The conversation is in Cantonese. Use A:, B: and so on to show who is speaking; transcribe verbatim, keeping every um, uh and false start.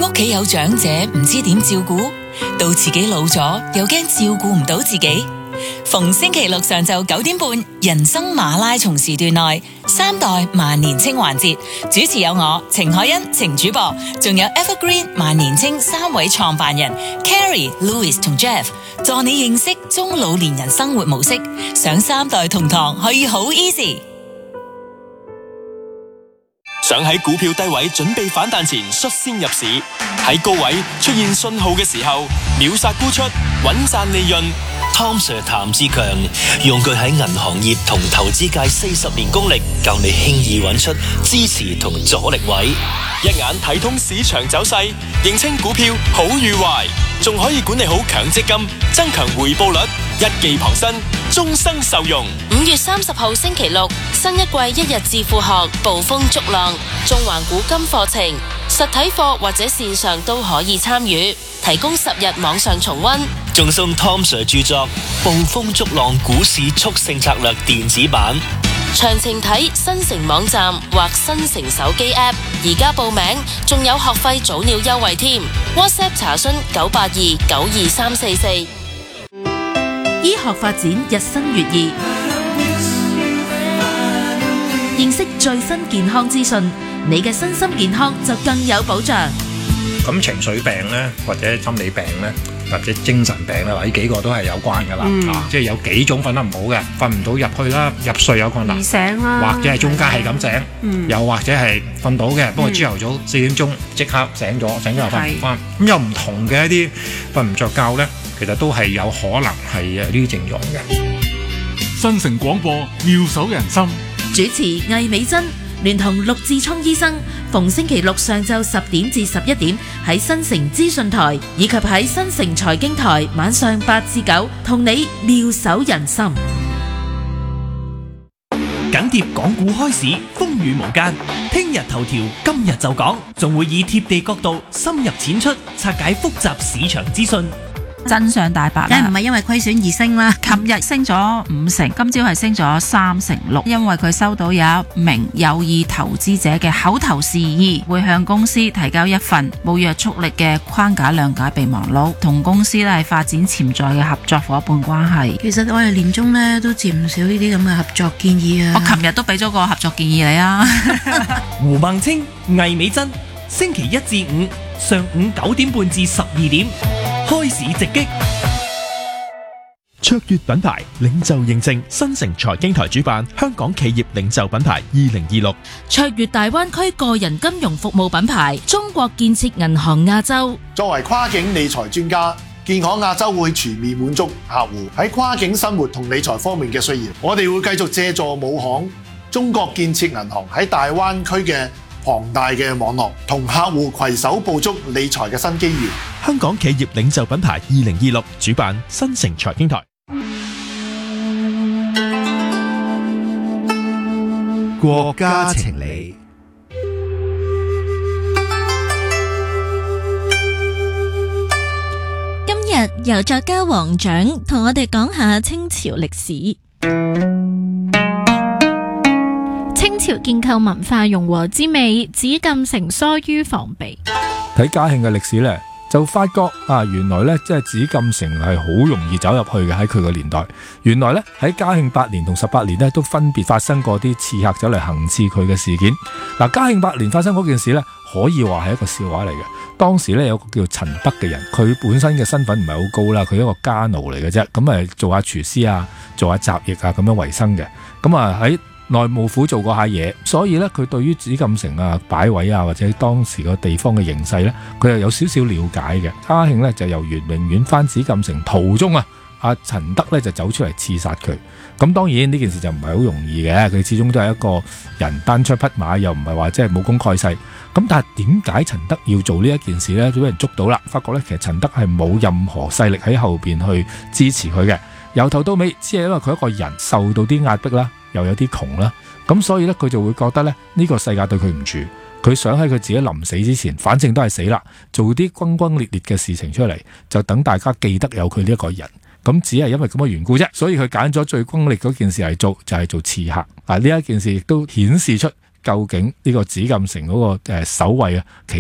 A: 屋企有長者唔知點照顧，到自己老咗又驚照顧唔到自己。逢星期六上晝九點半，人生馬拉松時段內，三代萬年青環節，主持有我程海欣、程主播，仲有 Evergreen 萬年青三位創辦人 Carrie、Louis 同 Jeff， 助你認識中老年人生活模式。上三代同堂可以好 easy。
B: 想喺股票低位準備反彈前率先入市，喺高位出現信號嘅時候秒殺沽出，穩賺利潤。
C: Tom Sir 譚志強用佢喺銀行業同投資界四十年功力，教你輕易揾出支持同阻力位，
B: 一眼睇通市場走勢，認清股票好與壞，仲可以管理好強積金，增強回報率，一技傍身，終生受用。
D: 五月三十號星期六，新一季一日致富學暴風逐浪，縱橫古今課程，實體課或者線上都可以參與，提供十日網上重溫，
C: 仲送 Tom Sir 著作《暴風逐浪股市速勝策略》電子版。
D: 詳情睇新城網站或新城手機 App。而家報名仲有學費早鳥優惠添 ，WhatsApp 查詢九八二九二三四四。
E: 醫學發展日新月異，認識最新健康資訊，你嘅身心健康就更有保障。
F: 咁情緒病咧，或者心理病咧，或者精神病咧，呢幾個都係有關噶啦、嗯啊。即係有幾種瞓得唔好嘅，瞓唔到入去啦，入睡有困難，
G: 醒啦，
F: 或者係中間係咁醒，
G: 嗯、
F: 又或者係瞓到嘅，不過朝頭早四點鐘即刻醒咗，醒咗又瞓唔翻。咁有唔同嘅一啲瞓唔着覺咧，其實都係有可能係誒呢啲症狀嘅。
H: 新城廣播妙手仁心，
E: 主持魏美珍聯同陸志聰醫生，逢星期六上晝十點至十一點喺新城資訊台以及喺新城財經台晚上八至九，同你妙手仁心。
I: 緊貼港股開市，風雨無間。聽日頭條，今日就講，仲會以貼地角度深入淺出，拆解複雜市場資訊。
J: 真相大白啦，
K: 梗係唔係因為虧損而升啦。
J: 琴日升咗五成，今朝係升咗三成六，因為佢收到有一名有意投資者嘅口頭示意，會向公司提交一份冇約束力嘅框架諒解備忘錄，同公司咧係發展潛在嘅合作伙伴關係。
K: 其實我哋年中咧都接唔少呢啲咁嘅合作建議啊。
J: 我琴日都俾咗個合作建議你啊。
I: 胡孟青、魏美珍，星期一至五上午九點半至十二點。開市直擊，
L: 卓越品牌領袖認證，新城財經台主辦香港企業領袖品牌二零二六，
E: 卓越大灣區個人金融服務品牌中國建設銀行亞洲。
M: 作為跨境理財專家，建行亞洲會全面滿足客戶喺跨境生活同理財方面嘅需要。我哋會繼續借助母行中國建設銀行喺大灣區嘅龐大嘅網絡，同客戶攜手捕捉理財嘅新機遇。
L: 香港企業領袖品牌二零二六主辦新城財經台。
N: 國家情理，
O: 今日由作家黃獎同我哋講下清朝歷史。清朝建構文化融和之美，紫禁城疏於防備。
P: 睇嘉慶嘅歷史呢，就發覺啊，原來呢，即係紫禁城係好容易走入去嘅。喺佢個年代，原來呢，喺嘉慶八年同十八年呢，都分別發生過啲刺客走嚟行刺佢嘅事件。嗱，嘉慶八年發生嗰件事呢，可以話係一個笑話嚟嘅。當時呢，有個叫陳德嘅人，佢本身嘅身份唔係好高啦，佢一個家奴嚟嘅啫，咁誒做下廚師啊，做下雜役啊咁樣為生嘅。咁啊喺內務府做過下嘢，所以咧佢對於紫禁城啊擺位啊或者當時個地方嘅形勢咧，佢又有少少了解嘅。嘉慶咧就由圓明園翻紫禁城途中啊，阿陳德咧就走出嚟刺殺佢。咁當然呢件事就唔係好容易嘅，佢始終都係一個人單槍匹馬，又唔係話即係武功蓋世。咁但係點解陳德要做呢一件事咧？就俾人捉到啦，發覺咧其實陳德係冇任何勢力喺後邊去支持佢嘅，由頭到尾只係因為佢一個人受到啲壓迫啦，又有啲窮啦，咁所以咧佢就會覺得咧呢個世界對佢唔住，佢想喺佢自己臨死之前，反正都係死啦，做啲轟轟烈烈嘅事情出嚟，就等大家記得有佢呢一個人。咁只係因為咁嘅緣故啫，所以佢揀咗最轟烈嗰件事嚟做，就係、是、做刺客。啊，呢一件事亦都顯示出究竟呢個紫禁城嗰個誒守衛啊，其